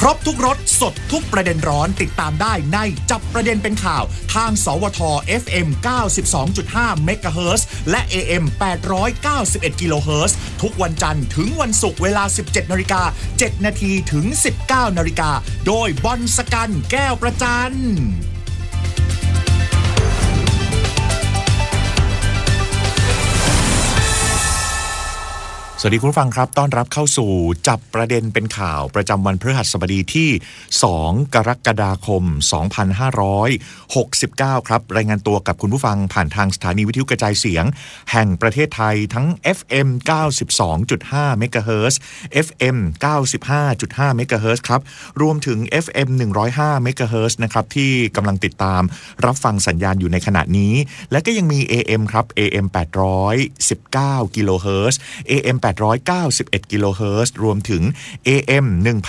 รบทุกรสสดทุกประเด็นร้อนติดตามได้ในจับประเด็นเป็นข่าวทางสวท FM 92.5 เมกะเฮิรตซ์และ AM 891 กิโลเฮิรตซ์ทุกวันจันทร์ถึงวันศุกร์เวลา 17:07 น.ถึง 19:00 น.โดยบอลสกันแก้วประจันสวัสดีคุณผู้ฟังครับต้อนรับเข้าสู่จับประเด็นเป็นข่าวประจำวันพฤหัสบดีที่2กรกฎาคม2569ครับรายงานตัวกับคุณผู้ฟังผ่านทางสถานีวิทยุกระจายเสียงแห่งประเทศไทยทั้ง FM 92.5 เมกะเฮิรตซ์ FM 95.5 เมกะเฮิรตซ์ครับรวมถึง FM 105 เมกะเฮิรตซ์นะครับที่กำลังติดตามรับฟังสัญญาณอยู่ในขณะนี้และก็ยังมี AM ครับ AM 819 กิโลเฮิรตซ์ AM 891 กิโลเฮิรตซ์รวมถึง AM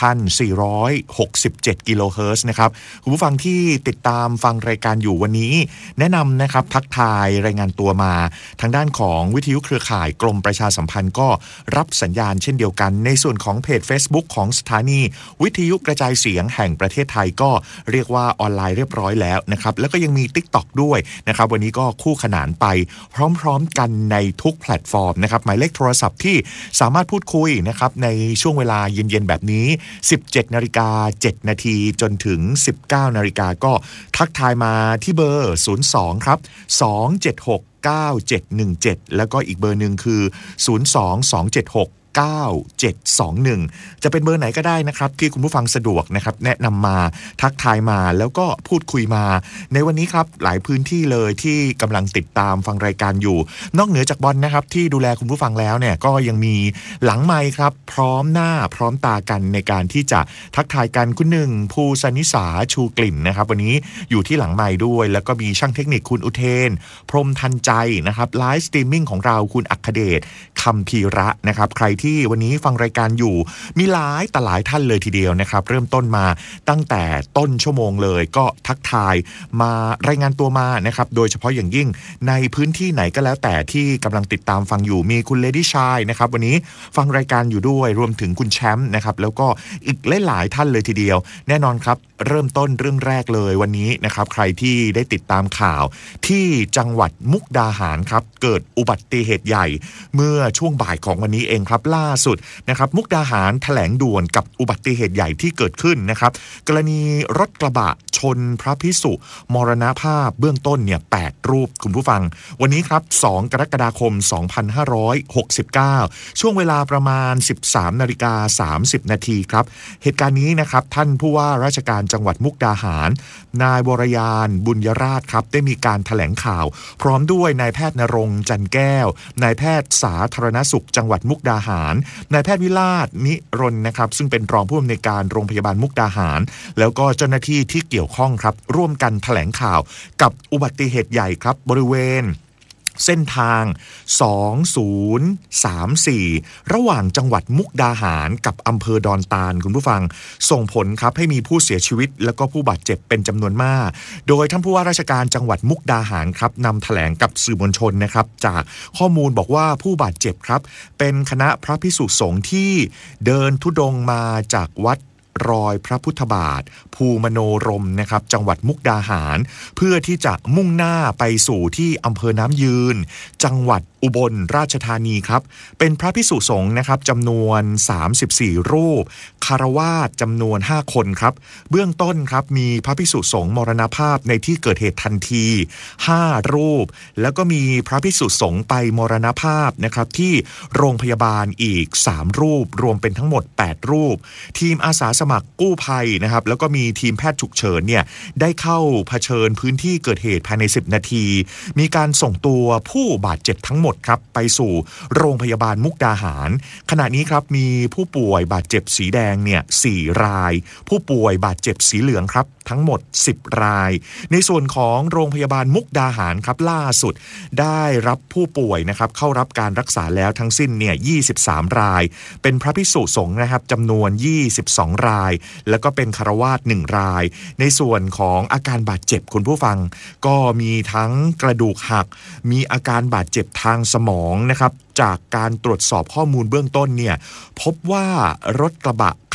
1467 กิโลเฮิรตซ์นะครับคุณผู้ฟังที่ติดตามฟังรายการอยู่วันนี้แนะนำนะครับทักทายรายงานตัวมาทางด้านของวิทยุเครือข่ายกรมประชาสัมพันธ์ก็รับสัญญาณเช่นเดียวกันในส่วนของเพจ Facebook ของสถานีวิทยุกระจายเสียงแห่งประเทศไทยก็เรียกว่าออนไลน์เรียบร้อยแล้วนะครับแล้วก็ยังมี TikTok ด้วยนะครับวันนี้ก็คู่ขนานไปพร้อมๆกันในทุกแพลตฟอร์มนะครับหมายเลขโทรศัพท์ที่สามารถพูดคุยนะครับในช่วงเวลาเย็นๆแบบนี้ 17:07 น.จนถึง 19:00 น.ก็ทักทายมาที่เบอร์ 02 ครับ 276 9717 แล้วก็อีกเบอร์หนึ่งคือ 02 276 9721 จะเป็นเบอร์ไหนก็ได้นะครับที่คุณผู้ฟังสะดวกนะครับแนะนำมาทักทายมาแล้วก็พูดคุยมาในวันนี้ครับหลายพื้นที่เลยที่กำลังติดตามฟังรายการอยู่นอกเหนือจากบอลนะครับที่ดูแลคุณผู้ฟังแล้วเนี่ยก็ยังมีหลังไมค์ครับพร้อมหน้าพร้อมตากันในการที่จะทักทายกันคุณหนึ่งภูสนิสาชูกลิ่นนะครับวันนี้อยู่ที่หลังไมค์ด้วยแล้วก็มีช่างเทคนิคคุณอุเทนพรหมทันใจนะครับไลฟ์สตรีมมิ่งของเราคุณอัคเดชคำพีระนะครับใครที่วันนี้ฟังรายการอยู่มีหลายต่อหลายท่านเลยทีเดียวนะครับเริ่มต้นมาตั้งแต่ต้นชั่วโมงเลยก็ทักทายมารายงานตัวมานะครับโดยเฉพาะอย่างยิ่งในพื้นที่ไหนก็แล้วแต่ที่กำลังติดตามฟังอยู่มีคุณเลดี้ชายนะครับวันนี้ฟังรายการอยู่ด้วยรวมถึงคุณแชมป์นะครับแล้วก็อีกหลายๆท่านเลยทีเดียวแน่นอนครับเริ่มต้นเรื่องแรกเลยวันนี้นะครับใครที่ได้ติดตามข่าวที่จังหวัดมุกดาหารครับเกิดอุบัติเหตุใหญ่เมื่อช่วงบ่ายของวันนี้เองครับล่าสุดนะครับมุกดาหารแถลงด่วนกับอุบัติเหตุใหญ่ที่เกิดขึ้นนะครับกรณีรถกระบะชนพระภิกษุมรณภาพเบื้องต้นเนี่ย8รูปคุณผู้ฟังวันนี้ครับ2กรกฎาคม2569ช่วงเวลาประมาณ 13:30 นาทีครับเหตุการณ์นี้นะครับท่านผู้ว่าราชการจังหวัดมุกดาหารนายวรยานบุญยราชครับได้มีการแถลงข่าวพร้อมด้วยนายแพทย์ณรงค์จันแก้วนายแพทย์สาธารณสุขจังหวัดมุกดาหารนายแพทย์วิราชนิรนนะครับซึ่งเป็นรองผู้อำนวยการโรงพยาบาลมุกดาหารแล้วก็เจ้าหน้าที่ที่เกี่ยวข้องครับร่วมกันแถลงข่าวกับอุบัติเหตุใหญ่ครับบริเวณเส้นทาง2034ระหว่างจังหวัดมุกดาหารกับอำเภอดอนตาลคุณผู้ฟังส่งผลครับให้มีผู้เสียชีวิตแล้วก็ผู้บาดเจ็บเป็นจำนวนมากโดยท่านผู้ว่าราชการจังหวัดมุกดาหารครับนำแถลงกับสื่อมวลชนนะครับจากข้อมูลบอกว่าผู้บาดเจ็บครับเป็นคณะพระภิกษุสงฆ์ที่เดินธุดงค์มาจากวัดรอยพระพุทธบาทภูมโนรมนะครับจังหวัดมุกดาหารเพื่อที่จะมุ่งหน้าไปสู่ที่อำเภอน้ำยืนจังหวัดอุบลราชธานีครับเป็นพระภิกษุสงฆ์นะครับจำนวน34รูปคฤหัสถ์จำนวน5คนครับเบื้องต้นครับมีพระภิกษุสงฆ์มรณภาพในที่เกิดเหตุทันที5รูปแล้วก็มีพระภิกษุสงฆ์ไปมรณภาพนะครับที่โรงพยาบาลอีก3รูปรวมเป็นทั้งหมด8รูปทีมอาสาสมัครกู้ภัยนะครับแล้วก็มีทีมแพทย์ฉุกเฉินเนี่ยได้เข้าเผชิญพื้นที่เกิดเหตุภายใน10นาทีมีการส่งตัวผู้บาดเจ็บทั้งหมดครับไปสู่โรงพยาบาลมุกดาหารขณะนี้ครับมีผู้ป่วยบาดเจ็บสีแดงเนี่ย4รายผู้ป่วยบาดเจ็บสีเหลืองครับทั้งหมด10รายในส่วนของโรงพยาบาลมุกดาหารครับล่าสุดได้รับผู้ป่วยนะครับเข้ารับการรักษาแล้วทั้งสิ้นเนี่ย23รายเป็นพระภิกษุสงฆ์นะครับจำนวน22รายแล้วก็เป็นฆราวาส1รายในส่วนของอาการบาดเจ็บคุณผู้ฟังก็มีทั้งกระดูกหักมีอาการบาดเจ็บทางสมองนะครับจากการตรวจสอบข้อมูลเบื้องต้นเนี่ยพบว่ารถกระบะ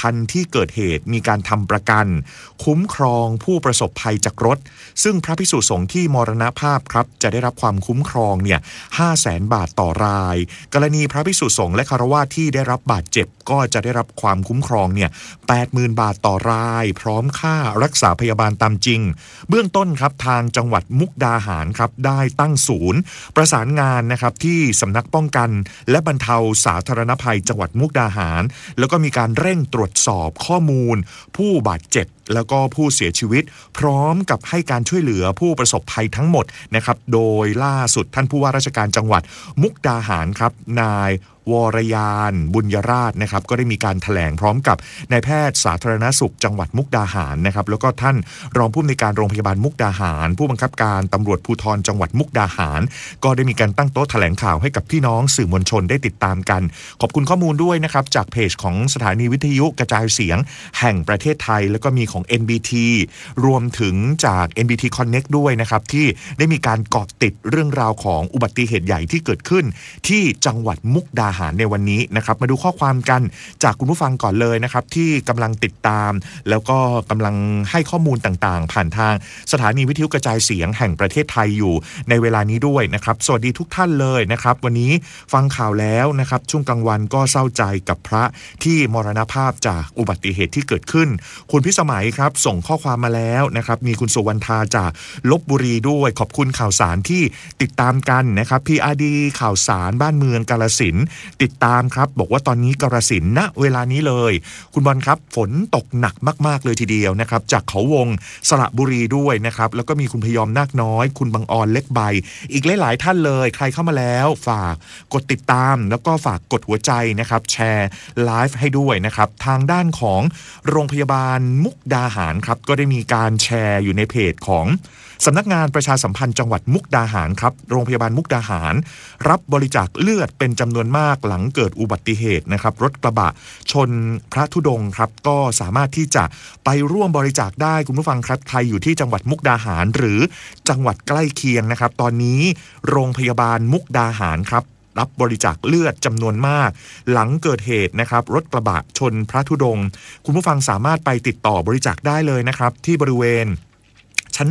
ทันที่เกิดเหตุมีการทำประกันคุ้มครองผู้ประสบภัยจากรถซึ่งพระภิกษุสงฆ์ที่มรณภาพครับจะได้รับความคุ้มครองเนี่ย 500,000 บาทต่อรายกรณีพระภิกษุสงฆ์และฆราวาสที่ได้รับบาดเจ็บก็จะได้รับความคุ้มครองเนี่ย 80,000 บาทต่อรายพร้อมค่ารักษาพยาบาลตามจริงเบื้องต้นครับทางจังหวัดมุกดาหารครับได้ตั้งศูนย์ประสานงานนะครับที่สำนักป้องกันและบรรเทาสาธารณภัยจังหวัดมุกดาหารแล้วก็มีการเร่งตรวจสอบข้อมูลผู้บาดเจ็บแล้วก็ผู้เสียชีวิตพร้อมกับให้การช่วยเหลือผู้ประสบภัยทั้งหมดนะครับโดยล่าสุดท่านผู้ว่าราชการจังหวัดมุกดาหารครับนายวรยานบุญยราชนะครับก็ได้มีการแถลงพร้อมกับนายแพทย์สาธารณสุขจังหวัดมุกดาหารนะครับแล้วก็ท่านรองผู้อำนวยการโรงพยาบาลมุกดาหารผู้บังคับการตำรวจภูธรจังหวัดมุกดาหารก็ได้มีการตั้งโต๊ะแถลงข่าวให้กับพี่น้องสื่อมวลชนได้ติดตามกันขอบคุณข้อมูลด้วยนะครับจากเพจของสถานีวิทยุกระจายเสียงแห่งประเทศไทยแล้วก็มีของ NBT รวมถึงจาก NBT Connect ด้วยนะครับที่ได้มีการเกาะติดเรื่องราวของอุบัติเหตุใหญ่ที่เกิดขึ้นที่จังหวัดมุกดาหารในวันนี้นะครับมาดูข้อความกันจากคุณผู้ฟังก่อนเลยนะครับที่กำลังติดตามแล้วก็กำลังให้ข้อมูลต่างๆผ่านทางสถานีวิทยุกระจายเสียงแห่งประเทศไทยอยู่ในเวลานี้ด้วยนะครับสวัสดีทุกท่านเลยนะครับวันนี้ฟังข่าวแล้วนะครับช่วงกลางวันก็เศร้าใจกับพระที่มรณภาพจากอุบัติเหตุที่เกิดขึ้นคุณพิสมัยครับส่งข้อความมาแล้วนะครับมีคุณสุวรรณธาจากลพบุรีด้วยขอบคุณข่าวสารที่ติดตามกันนะครับ PRD ข่าวสารบ้านเมืองกาฬสินธุ์ติดตามครับบอกว่าตอนนี้กาฬสินธุ์ณเวลานี้เลยคุณบอลครับฝนตกหนักมากๆเลยทีเดียวนะครับจากเขาวงสระบุรีด้วยนะครับแล้วก็มีคุณพยอมนาคน้อยคุณบังออนเล็กใบอีกหลายๆท่านเลยใครเข้ามาแล้วฝากกดติดตามแล้วก็ฝากกดหัวใจนะครับแชร์ไลฟ์ให้ด้วยนะครับทางด้านของโรงพยาบาลมุกดาหารครับก็ได้มีการแชร์อยู่ในเพจของสำนักงานประชาสัมพันธ์จังหวัดมุกดาหารครับโรงพยาบาลมุกดาหารรับบริจาคเลือดเป็นจำนวนมากหลังเกิดอุบัติเหตุนะครับรถกระบะชนพระธุดงค์ครับก็สามารถที่จะไปร่วมบริจาคได้คุณผู้ฟังครับใครอยู่ที่จังหวัดมุกดาหารหรือจังหวัดใกล้เคียงนะครับตอนนี้โรงพยาบาลมุกดาหารครับรับบริจาคเลือดจำนวนมากหลังเกิดเหตุนะครับรถกระบะชนพระธุดงค์คุณผู้ฟังสามารถไปติดต่อบริจาคได้เลยนะครับที่บริเวณชั้น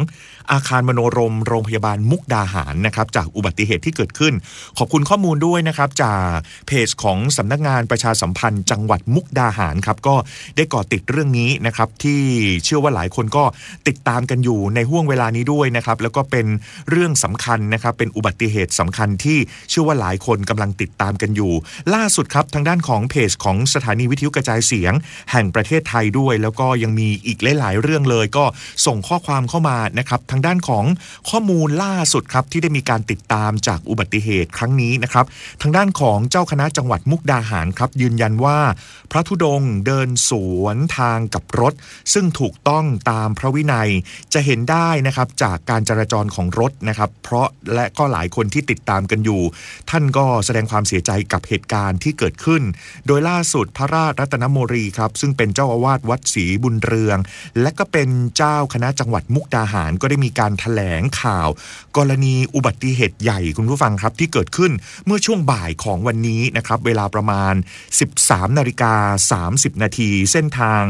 2อาคารมโนรมโรงพยาบาลมุกดาหารนะครับจากอุบัติเหตุที่เกิดขึ้นขอบคุณข้อมูลด้วยนะครับจากเพจของสำนักงานประชาสัมพันธ์จังหวัดมุกดาหารครับก็ได้ก่อติดเรื่องนี้นะครับที่เชื่อว่าหลายคนก็ติดตามกันอยู่ในห่วงเวลานี้ด้วยนะครับแล้วก็เป็นเรื่องสำคัญนะครับเป็นอุบัติเหตุสำคัญที่เชื่อว่าหลายคนกำลังติดตามกันอยู่ล่าสุดครับทางด้านของเพจของสถานีวิทยุกระจายเสียงแห่งประเทศไทยด้วยแล้วก็ยังมีอีกหลายๆเรื่องเลยก็ส่งข้อความเข้ามานะครับทางด้านของข้อมูลล่าสุดครับที่ได้มีการติดตามจากอุบัติเหตุครั้งนี้นะครับทางด้านของเจ้าคณะจังหวัดมุกดาหารครับยืนยันว่าพระธุดงค์เดินสวนทางกับรถซึ่งถูกต้องตามพระวินัยจะเห็นได้นะครับจากการจราจรของรถนะครับเพราะและก็หลายคนที่ติดตามกันอยู่ท่านก็แสดงความเสียใจกับเหตุการณ์ที่เกิดขึ้นโดยล่าสุดพระราชรัตนโมรีครับซึ่งเป็นเจ้าอาวาสวัดศรีบุญเรืองและก็เป็นเจ้าคณะจังหวัดมุกดาหารก็ได้มีการแถลงข่าวกรณีอุบัติเหตุใหญ่คุณผู้ฟังครับที่เกิดขึ้นเมื่อช่วงบ่ายของวันนี้นะครับเวลาประมาณ 13:30 นาทีเส้นทาง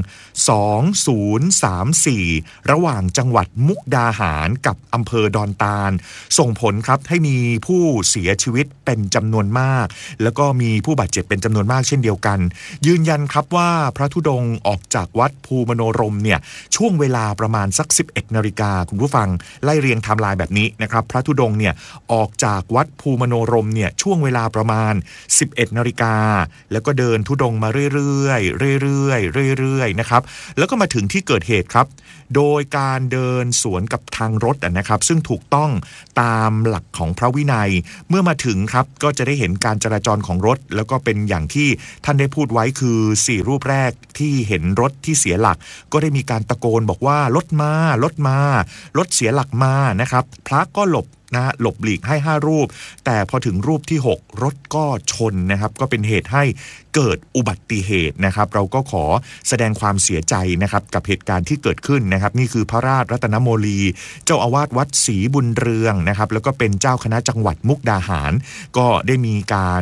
2034ระหว่างจังหวัดมุกดาหารกับอำเภอดอนตาลส่งผลครับให้มีผู้เสียชีวิตเป็นจำนวนมากแล้วก็มีผู้บาดเจ็บเป็นจำนวนมากเช่นเดียวกันยืนยันครับว่าพระธุดงค์ออกจากวัดภูมโนรมเนี่ยช่วงเวลาประมาณสัก 11 นาฬิกาคุณผู้ฟังไล่เรียงไทม์ไลน์แบบนี้นะครับพระธุดงค์เนี่ยออกจากวัดภูมโนรมเนี่ยช่วงเวลาประมาณ 11 นาฬิกาแล้วก็เดินธุดงค์มาเรื่อยๆนะครับแล้วก็มาถึงที่เกิดเหตุครับโดยการเดินสวนกับทางรถนะครับซึ่งถูกต้องตามหลักของพระวินัยเมื่อมาถึงครับก็จะได้เห็นการจราจรของรถแล้วก็เป็นอย่างที่ท่านได้พูดไว้คือ4รูปแรกที่เห็นรถที่เสียหลักก็ได้มีการตะโกนบอกว่ารถมารถเสียหลักมานะครับพระก็หลบหลีกให้5รูปแต่พอถึงรูปที่6รถก็ชนนะครับก็เป็นเหตุให้เกิดอุบัติเหตุนะครับเราก็ขอแสดงความเสียใจนะครับกับเหตุการณ์ที่เกิดขึ้นนะครับนี่คือพระราชรัตนโมลีเจ้าอาวาสวัดศรีบุญเรืองนะครับแล้วก็เป็นเจ้าคณะจังหวัดมุกดาหารก็ได้มีการ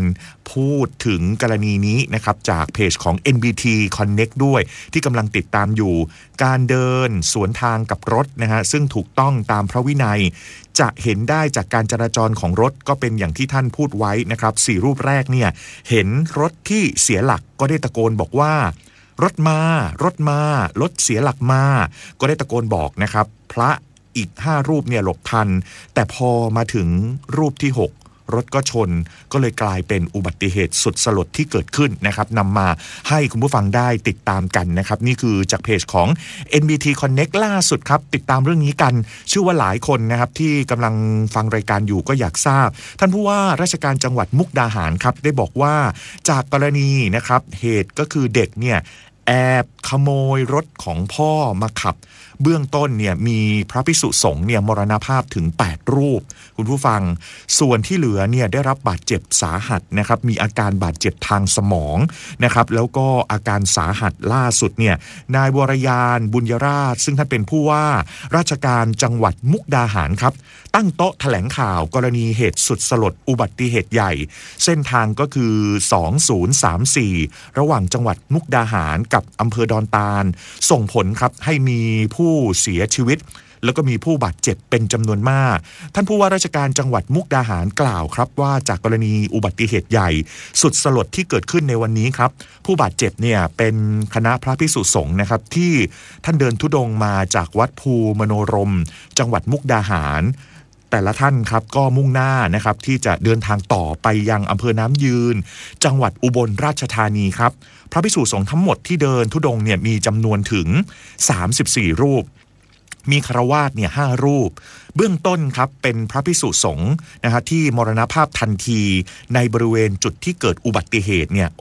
พูดถึงกรณีนี้นะครับจากเพจของ NBT Connect ด้วยที่กำลังติดตามอยู่การเดินสวนทางกับรถนะฮะซึ่งถูกต้องตามพระวินัยจะเห็นได้จากการจราจรของรถก็เป็นอย่างที่ท่านพูดไว้นะครับ4รูปแรกเนี่ยเห็นรถที่เสียหลักก็ได้ตะโกนบอกว่ารถมารถมารถเสียหลักมาก็ได้ตะโกนบอกนะครับพระอีก5รูปเนี่ยหลบทันแต่พอมาถึงรูปที่6รถก็ชนก็เลยกลายเป็นอุบัติเหตุสุดสลดที่เกิดขึ้นนะครับนำมาให้คุณผู้ฟังได้ติดตามกันนะครับนี่คือจากเพจของ NBT Connect ล่าสุดครับติดตามเรื่องนี้กันเชื่อว่าหลายคนนะครับที่กำลังฟังรายการอยู่ก็อยากทราบท่านผู้ว่าราชการจังหวัดมุกดาหารครับได้บอกว่าจากกรณีนะครับเหตุก็คือเด็กเนี่ยแอบขโมยรถของพ่อมาขับเบื้องต้นเนี่ยมีพระภิกษุสงฆ์เนี่ยมรณภาพถึง8รูปคุณผู้ฟังส่วนที่เหลือเนี่ยได้รับบาดเจ็บสาหัสนะครับมีอาการบาดเจ็บทางสมองนะครับแล้วก็อาการสาหัสล่าสุดเนี่ยนายวรยานบุญยราชซึ่งท่านเป็นผู้ว่าราชการจังหวัดมุกดาหารครับตั้งโต๊ะแถลงข่าวกรณีเหตุสุดสลดอุบัติเหตุใหญ่เส้นทางก็คือ2034ระหว่างจังหวัดมุกดาหารกับอำเภอดอนตาลส่งผลครับให้มีผู้เสียชีวิตแล้วก็มีผู้บาดเจ็บเป็นจำนวนมากท่านผู้ว่าราชการจังหวัดมุกดาหารกล่าวครับว่าจากกรณีอุบัติเหตุใหญ่สุดสลดที่เกิดขึ้นในวันนี้ครับผู้บาดเจ็บเนี่ยเป็นคณะพระภิกษุสงฆ์นะครับที่ท่านเดินธุดงค์มาจากวัดภูมโนรมจังหวัดมุกดาหารแต่ละท่านครับก็มุ่งหน้านะครับที่จะเดินทางต่อไปยังอำเภอน้ำยืนจังหวัดอุบลราชธานีครับพระภิกษุสงฆ์ทั้งหมดที่เดินธุดงค์เนี่ยมีจำนวนถึง34รูปมีฆราวาสเนี่ย5รูปเบื้องต้นครับเป็นพระภิกษุสงฆ์นะฮะที่มรณภาพทันทีในบริเวณจุดที่เกิดอุบัติเหตุเนี่ย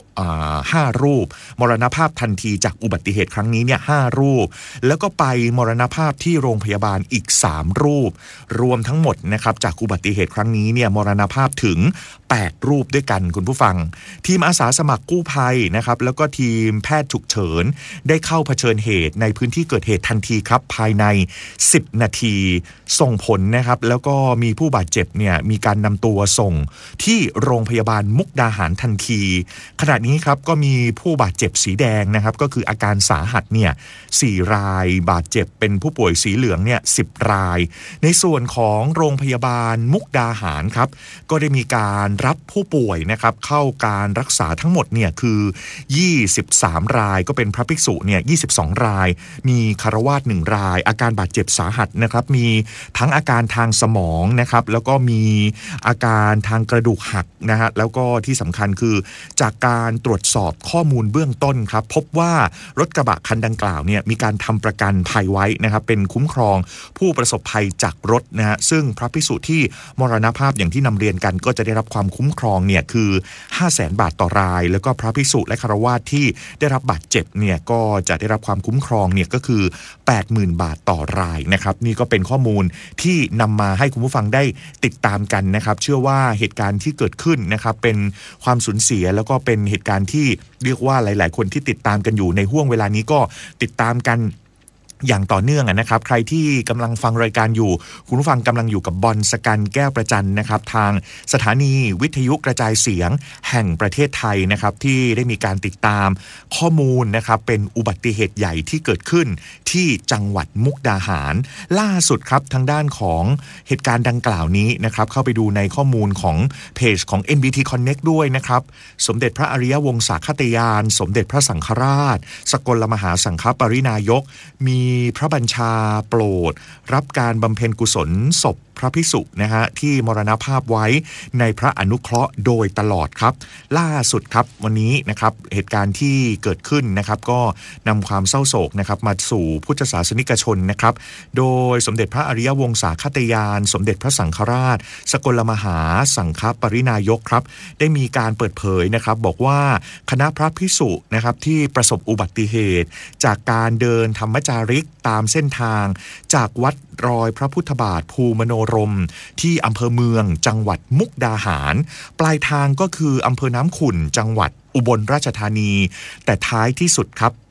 5รูปมรณภาพทันทีจากอุบัติเหตุครั้งนี้เนี่ย5รูปแล้วก็ไปมรณภาพที่โรงพยาบาลอีก3รูปรวมทั้งหมดนะครับจากอุบัติเหตุครั้งนี้เนี่ยมรณภาพถึง8รูปด้วยกันคุณผู้ฟังทีมอาสาสมัครกู้ภัยนะครับแล้วก็ทีมแพทย์ฉุกเฉินได้เข้าเผชิญเหตุในพื้นที่เกิดเหตุทันทีครับภายใน10นาทีส่งผลนะครับแล้วก็มีผู้บาดเจ็บเนี่ยมีการนำตัวส่งที่โรงพยาบาลมุกดาหารทันทีขณะนี้ครับก็มีผู้บาดเจ็บสีแดงนะครับก็คืออาการสาหัสเนี่ย4รายบาดเจ็บเป็นผู้ป่วยสีเหลืองเนี่ย10รายในส่วนของโรงพยาบาลมุกดาหารครับก็ได้มีการรับผู้ป่วยนะครับเข้าการรักษาทั้งหมดเนี่ยคือ23รายก็เป็นพระภิกษุเนี่ย22รายมีฆราวาส1รายอาการบาดเจ็บสาหัสนะครับมีทั้งอาการทางสมองนะครับแล้วก็มีอาการทางกระดูกหักนะฮะแล้วก็ที่สำคัญคือจากการตรวจสอบข้อมูลเบื้องต้นครับพบว่ารถกระบะคันดังกล่าวเนี่ยมีการทำประกันภัยไว้นะครับเป็นคุ้มครองผู้ประสบภัยจากรถนะฮะซึ่งพระภิกษุที่มรณภาพอย่างที่นำเรียนกันก็จะได้รับความคุ้มครองเนี่ยคือ 500,000 บาทต่อรายแล้วก็พระภิกษุและฆราวาสที่ได้รับบาดเจ็บเนี่ยก็จะได้รับความคุ้มครองเนี่ยก็คือ 80,000 บาทต่อรายนะครับนี่ก็เป็นข้อมูลที่นำมาให้คุณผู้ฟังได้ติดตามกันนะครับเชื่อว่าเหตุการณ์ที่เกิดขึ้นนะครับเป็นความสูญเสียแล้วก็เป็นเหตุการณ์ที่เรียกว่าหลายๆคนที่ติดตามกันอยู่ในห่วงเวลานี้ก็ติดตามกันอย่างต่อเนื่องนะครับใครที่กำลังฟังรายการอยู่คุณผู้ฟังกำลังอยู่กับบอลสกันแก้วประจันนะครับทางสถานีวิทยุกระจายเสียงแห่งประเทศไทยนะครับที่ได้มีการติดตามข้อมูลนะครับเป็นอุบัติเหตุใหญ่ที่เกิดขึ้นที่จังหวัดมุกดาหารล่าสุดครับทางด้านของเหตุการณ์ดังกล่าวนี้นะครับเข้าไปดูในข้อมูลของเพจของ NBT Connect ด้วยนะครับสมเด็จพระอริยวงศาคตยานสมเด็จพระสังฆราชสกลมหาสังฆปรินายกมีพระบัญชาโปรดรับการบำเพ็ญกุศลศพพระภิกษุนะฮะที่มรณภาพไว้ในพระอนุเคราะห์โดยตลอดครับล่าสุดครับวันนี้นะครับเหตุการณ์ที่เกิดขึ้นนะครับก็นำความเศร้าโศกนะครับมาสู่พุทธศาสนิกชนนะครับโดยสมเด็จพระอริยวงศาคตยานสมเด็จพระสังฆราชสกลมหาสังฆปรินายกครับได้มีการเปิดเผยนะครับบอกว่าคณะพระภิกษุนะครับที่ประสบอุบัติเหตุจากการเดินธรรมจาริกตามเส้นทางจากวัดรอยพระพุทธบาทภูมโนรมที่อำเภอเมืองจังหวัดมุกดาหารปลายทางก็คืออำเภอน้ำขุ่นจังหวัดอุบลราชธานีแต่ท้ายที่สุดครับ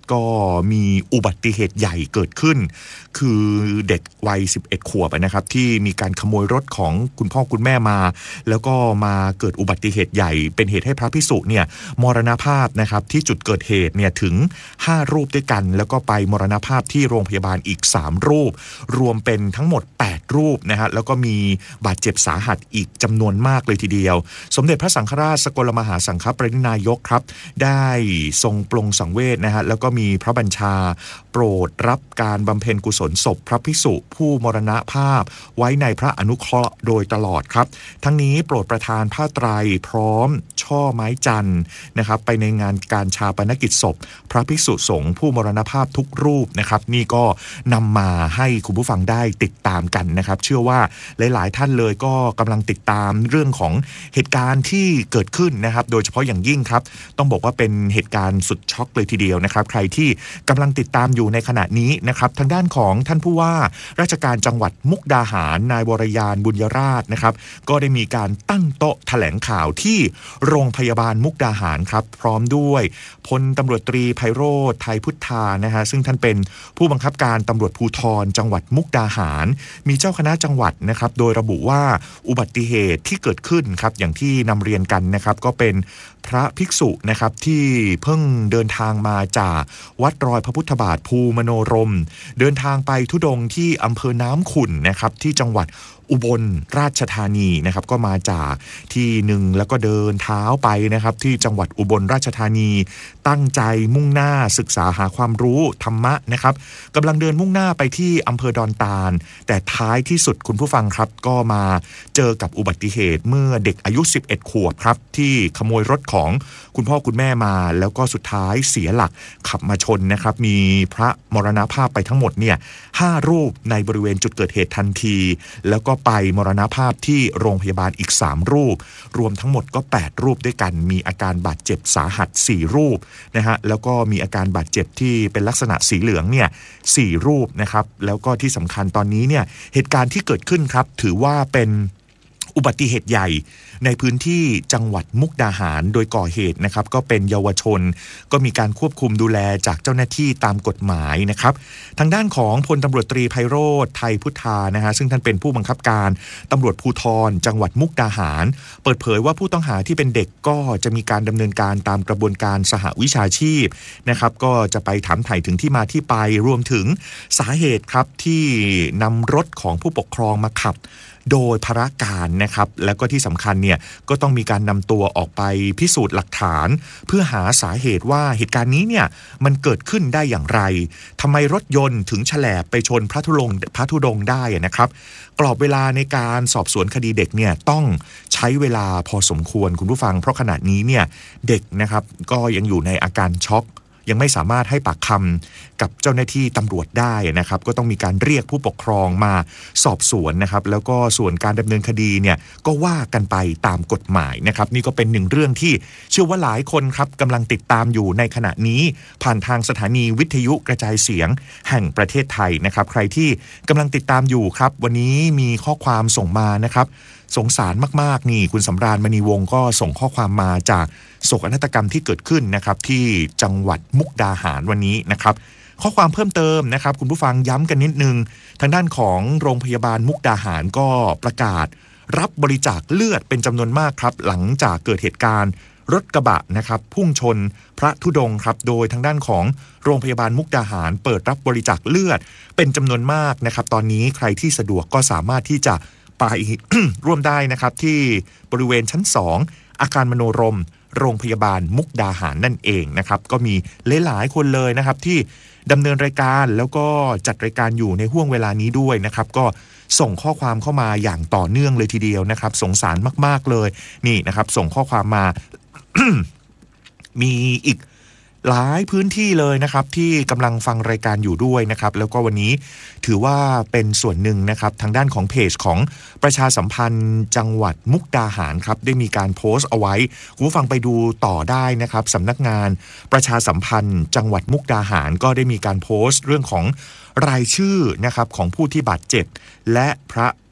ก็มีอุบัติเหตุใหญ่เกิดขึ้นคือเด็กวัย11 ขวบนะครับที่มีการขโมยรถของคุณพ่อคุณแม่มาแล้วก็มาเกิดอุบัติเหตุใหญ่เป็นเหตุให้พระภิกษุเนี่ยมรณภาพนะครับที่จุดเกิดเหตุเนี่ยถึง5รูปด้วยกันแล้วก็ไปมรณภาพที่โรงพยาบาลอีก3รูปรวมเป็นทั้งหมด8รูปนะฮะแล้วก็มีบาดเจ็บสาหัสอีกจำนวนมากเลยทีเดียวสมเด็จพระสังฆราชสกลมหาสังฆปรินายกครับได้ทรงปลงสังเวชนะฮะแล้วก็มีพระบัญชาโปรดรับการบำเพ็ญกุศลศพพระภิกษุผู้มรณภาพไว้ในพระอนุเคราะห์โดยตลอดครับทั้งนี้โปรดประทานผ้าไตรพร้อมช่อไม้จันทร์นะครับไปในงานการชาปนกิจศพพระภิกษุสงฆ์ผู้มรณภาพทุกรูปนะครับนี่ก็นำมาให้คุณผู้ฟังได้ติดตามกันนะครับเชื่อว่าหลายๆท่านเลยก็กำลังติดตามเรื่องของเหตุการณ์ที่เกิดขึ้นนะครับโดยเฉพาะอย่างยิ่งครับต้องบอกว่าเป็นเหตุการณ์สุดช็อกเลยทีเดียวนะครับใครที่กำลังติดตามอยู่ในขณะนี้นะครับทางด้านของท่านผู้ว่าราชการจังหวัดมุกดาหารนายวรยานบุญยราชนะครับก็ได้มีการตั้งโต๊ะแถลงข่าวที่โรงพยาบาลมุกดาหารครับพร้อมด้วยพลตำรวจตรีไพโรจน์ไทยพุทธานะฮะซึ่งท่านเป็นผู้บังคับการตำรวจภูธรจังหวัดมุกดาหารมีเจ้าคณะจังหวัดนะครับโดยระบุว่าอุบัติเหตุที่เกิดขึ้นครับอย่างที่นำเรียนกันนะครับก็เป็นพระภิกษุนะครับที่เพิ่งเดินทางมาจากวัดรอยพระพุทธบาทภูมโนรมเดินทางไปธุดงค์ที่อำเภอน้ำขุ่นนะครับที่จังหวัดอุบลราชธานีนะครับก็มาจากที่หนึ่งแล้วก็เดินเท้าไปนะครับที่จังหวัดอุบลราชธานีตั้งใจมุ่งหน้าศึกษาหาความรู้ธรรมะนะครับกำลังเดินมุ่งหน้าไปที่อำเภอดอนตาลแต่ท้ายที่สุดคุณผู้ฟังครับก็มาเจอกับอุบัติเหตุเมื่อเด็กอายุ11 ขวบครับที่ขโมยรถของคุณพ่อคุณแม่มาแล้วก็สุดท้ายเสียหลักขับมาชนนะครับมีพระมรณภาพไปทั้งหมดเนี่ย5รูปในบริเวณจุดเกิดเหตุทันทีแล้วก็ไปมรณภาพที่โรงพยาบาลอีก3รูปรวมทั้งหมดก็8รูปด้วยกันมีอาการบาดเจ็บสาหัส4รูปนะฮะแล้วก็มีอาการบาดเจ็บที่เป็นลักษณะสีเหลืองเนี่ย4รูปนะครับแล้วก็ที่สำคัญตอนนี้เนี่ยเหตุการณ์ที่เกิดขึ้นครับถือว่าเป็นอุบัติเหตุใหญ่ในพื้นที่จังหวัดมุกดาหารโดยก่อเหตุนะครับก็เป็นเยาวชนก็มีการควบคุมดูแลจากเจ้าหน้าที่ตามกฎหมายนะครับทางด้านของพลตำรวจตรีไพโรจน์ไทยพุทธานะฮะซึ่งท่านเป็นผู้บังคับการตำรวจภูธรจังหวัดมุกดาหารเปิดเผยว่าผู้ต้องหาที่เป็นเด็กก็จะมีการดำเนินการตามกระบวนการสหวิชาชีพนะครับก็จะไปถามไถ่ถึงที่มาที่ไปรวมถึงสาเหตุครับที่นำรถของผู้ปกครองมาขับโดยภารการนะครับแล้วก็ที่สำคัญเนี่ยก็ต้องมีการนำตัวออกไปพิสูจน์หลักฐานเพื่อหาสาเหตุว่าเหตุการณ์นี้เนี่ยมันเกิดขึ้นได้อย่างไรทำไมรถยนต์ถึงแฉลบไปชนพระธุดงค์ได้นะครับกรอบเวลาในการสอบสวนคดีเด็กเนี่ยต้องใช้เวลาพอสมควรคุณผู้ฟังเพราะขณะนี้เนี่ยเด็กนะครับก็ยังอยู่ในอาการช็อกยังไม่สามารถให้ปากคำกับเจ้าหน้าที่ตำรวจได้นะครับก็ต้องมีการเรียกผู้ปกครองมาสอบสวนนะครับแล้วก็ส่วนการดำเนินคดีเนี่ยก็ว่ากันไปตามกฎหมายนะครับนี่ก็เป็นหนึ่งเรื่องที่เชื่อว่าหลายคนครับกำลังติดตามอยู่ในขณะนี้ผ่านทางสถานีวิทยุกระจายเสียงแห่งประเทศไทยนะครับใครที่กำลังติดตามอยู่ครับวันนี้มีข้อความส่งมานะครับสงสารมากๆนี่คุณสำราญมณีวงศ์ก็ส่งข้อความมาจากโศกนาฏกรรมที่เกิดขึ้นนะครับที่จังหวัดมุกดาหารวันนี้นะครับข้อความเพิ่มเติมนะครับคุณผู้ฟังย้ำกันนิดนึงทางด้านของโรงพยาบาลมุกดาหารก็ประกาศรับบริจาคเลือดเป็นจำนวนมากครับหลังจากเกิดเหตุการณ์รถกระบะนะครับพุ่งชนพระธุดงค์ครับโดยทางด้านของโรงพยาบาลมุกดาหารเปิดรับบริจาคเลือดเป็นจำนวนมากนะครับตอนนี้ใครที่สะดวกก็สามารถที่จะไป ร่วมได้นะครับที่บริเวณชั้น2อาคารมโนรมโรงพยาบาลมุกดาหารนั่นเองนะครับก็มีหลายๆคนเลยนะครับที่ดำเนินรายการแล้วก็จัดรายการอยู่ในห่วงเวลานี้ด้วยนะครับก็ส่งข้อความเข้ามาอย่างต่อเนื่องเลยทีเดียวนะครับสงสารมากๆเลยนี่นะครับส่งข้อความมา มีอีกหลายพื้นที่เลยนะครับที่กำลังฟังรายการอยู่ด้วยนะครับแล้วก็วันนี้ถือว่าเป็นส่วนหนึ่งนะครับทางด้านของเพจของประชาสัมพันธ์จังหวัดมุกดาหารครับได้มีการโพสต์เอาไว้คุณผู้ฟังไปดูต่อได้นะครับสำนักงานประชาสัมพันธ์จังหวัดมุกดาหารก็ได้มีการโพสต์เรื่องของรายชื่อนะครับของผู้ที่บาดเจ็บและพระ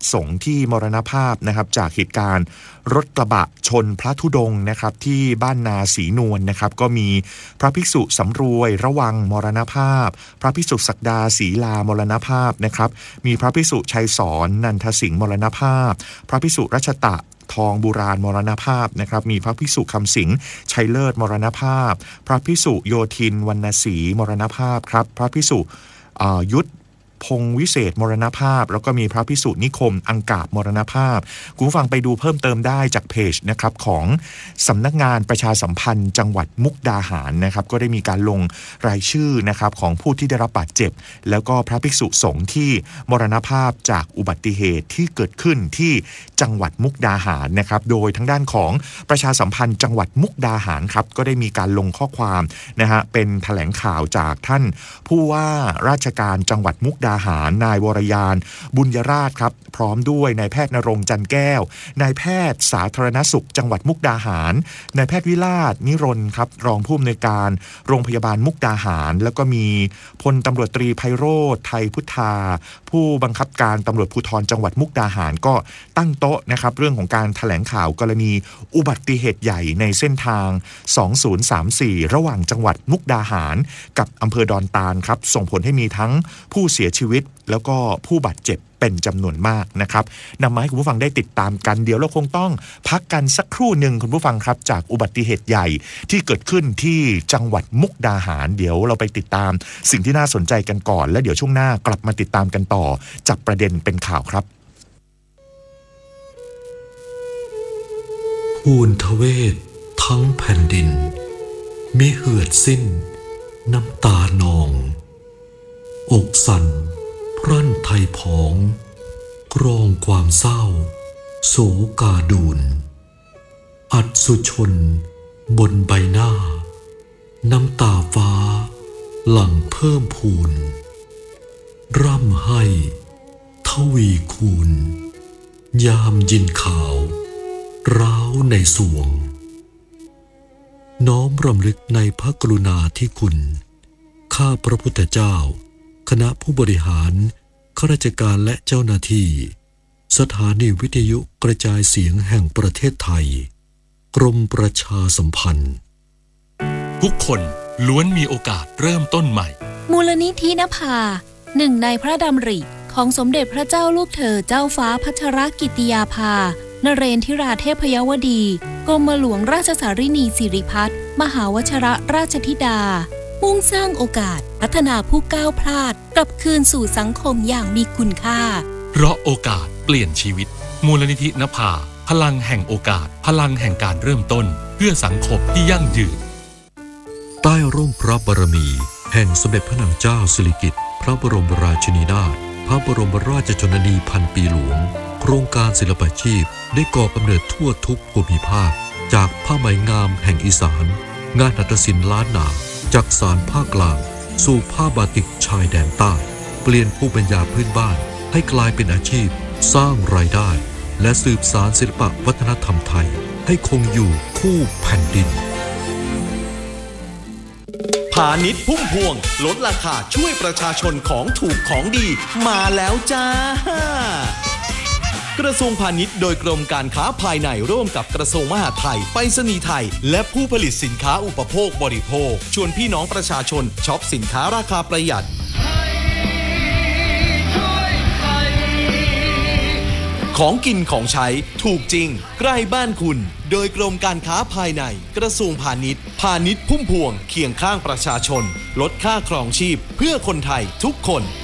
สงฆ์ที่มรณภาพนะครับจากเหตุการณ์รถกระบะชนพระธุดงค์นะครับที่บ้านนาศรีนวลนะครับก็มีพระภิกษุสำรวยระวังมรณภาพพระภิกษุศักดาศรีลามรณภาพนะครับมีพระภิกษุชัยสอนนันทสิงห์มรณภาพพระภิกษุรัชตะทองบุราณมรณภาพนะครับมีพระภิกษุคำสิงห์ชัยเลิศมรณภาพพระภิกษุโยธินวรรณศรีมรณภาพครับพระภิกษุยุทธพงวิเศษมรณภาพแล้วก็มีพระภิกษุนิคมอังกาบมรณภาพคุณผู้ฟังไปดูเพิ่มเติมได้จากเพจนะครับของสำนักงานประชาสัมพันธ์จังหวัดมุกดาหารนะครับก็ได้มีการลงรายชื่อนะครับของผู้ที่ได้รับบาดเจ็บแล้วก็พระภิกษุสงฆ์ที่มรณภาพจากอุบัติเหตุที่เกิดขึ้นที่จังหวัดมุกดาหารนะครับโดยทางด้านของประชาสัมพันธ์จังหวัดมุกดาหารครับก็ได้มีการลงข้อความนะฮะเป็นแถลงข่าวจากท่านผู้ว่าราชการจังหวัดมุกดาหารนายวรยานบุญยราชครับพร้อมด้วยนายแพทย์ณรงค์จันแก้วนายแพทย์สาธารณสุขจังหวัดมุกดาหารนายแพทย์วิราชนิรนต์ครับรองผู้อำนวยการโรงพยาบาลมุกดาหารแล้วก็มีพลตำรวจตรีไพโรจน์ไทยพุทธาผู้บังคับการตำรวจภูธรจังหวัดมุกดาหารก็ตั้งโต๊ะนะครับเรื่องของการแถลงข่าวกรณีอุบัติเหตุใหญ่ในเส้นทาง2034ระหว่างจังหวัดมุกดาหารกับอำเภอดอนตาลครับส่งผลให้มีทั้งผู้เสียชีวิตแล้วก็ผู้บาดเจ็บเป็นจำนวนมากนะครับนำมาให้คุณผู้ฟังได้ติดตามกันเดี๋ยวเราคงต้องพักกันสักครู่หนึ่งคุณผู้ฟังครับจากอุบัติเหตุใหญ่ที่เกิดขึ้นที่จังหวัดมุกดาหารเดี๋ยวเราไปติดตามสิ่งที่น่าสนใจกันก่อนและเดี๋ยวช่วงหน้ากลับมาติดตามกันต่อจับประเด็นเป็นข่าวครับอูนทเวศทั้งแผ่นดินมิเหือดสิ้นน้ำตานองอกสั่นพรั่นไทยผองกรองความเศร้าโศกาดูนอัศสุชนบนใบหน้าน้ำตาฟ้าหลั่งเพิ่มพูนร่ำให้ทวีคูณยามยินข่าวร้าวในสวงน้อมรำลึกในพระกรุณาธิคุณข้าพระพุทธเจ้าคณะผู้บริหารข้าราชการและเจ้าหน้าที่สถานีวิทยุกระจายเสียงแห่งประเทศไทยกรมประชาสัมพันธ์ทุกคนล้วนมีโอกาสเริ่มต้นใหม่มูลนิธินภาหนึ่งในพระดำริของสมเด็จพระเจ้าลูกเธอเจ้าฟ้าพัชรกิติยาภานเรนทิราเทพยวดีกรมหลวงราชสารินีสิริพัฒน์มหาวชิรราชธิดามุ่งสร้างโอกาสพัฒนาผู้ก้าวพลาดกลับคืนสู่สังคมอย่างมีคุณค่าเพราะโอกาสเปลี่ยนชีวิตมูลนิธินภาพลังแห่งโอกาสพลังแห่งการเริ่มต้นเพื่อสังคมที่ยั่งยืนใต้ร่มพระบารมีแห่งสมเด็จพระนางเจ้าสิริกิติ์พระบรมราชินีนาถพระบรมราชชนนีพันปีหลวงโครงการศิลปาชีพได้ก่อกำเนิดทั่วทุกภูมิภาคจากผ้าไหมงามแห่งอีสานงานหัตถศิลป์ล้านนาจากสารภาคกลางสู่ผ้าบาติกชายแดนใต้เปลี่ยนภูมิปัญญาพื้นบ้านให้กลายเป็นอาชีพสร้างรายได้และสืบสานศิลปวัฒนธรรมไทยให้คงอยู่คู่แผ่นดินพาณิชย์พุ่มพวงลดราคาช่วยประชาชนของถูกของดีมาแล้วจ้ากระทรวงพาณิชย์โดยกรมการค้าภายในร่วมกับกระทรวงมหาดไทยไปรษณีย์ไทยและผู้ผลิตสินค้าอุปโภคบริโภคชวนพี่น้องประชาชนช็อปสินค้าราคาประหยัดของกินของใช้ถูกจริงใกล้บ้านคุณโดยกรมการค้าภายในกระทรวงพาณิชย์พาณิชย์พุ่มพวงเคียงข้างประชาชนลดค่าครองชีพเพื่อคนไทยทุกคน